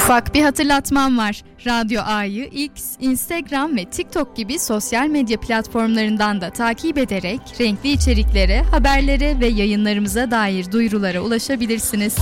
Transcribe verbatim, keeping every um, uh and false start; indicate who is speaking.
Speaker 1: Ufak bir hatırlatmam var. Radyo A'yı X, Instagram ve TikTok gibi sosyal medya platformlarından da takip ederek renkli içeriklere, haberlere ve yayınlarımıza dair duyurulara ulaşabilirsiniz.